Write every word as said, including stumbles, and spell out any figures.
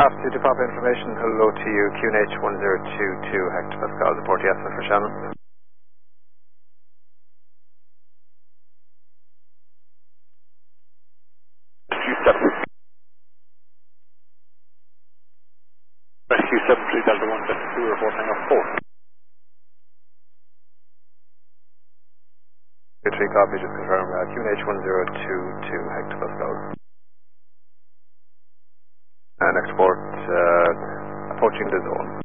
After the pop information, hello to you, Q N H one zero two two, Hector Pascal, report yes for Shannon. Rescue seven three Delta one seven two, reporting up four. three copy, just confirm, uh, Q N H one zero two two, Hector Pascal. Uh, next port, uh, approaching the zone.